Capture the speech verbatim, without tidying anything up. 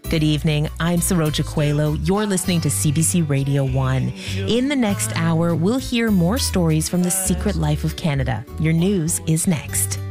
Good evening. I'm Saroja Coelho. You're listening to C B C Radio one. In the next hour, we'll hear more stories from the secret life of Canada. Your news is next.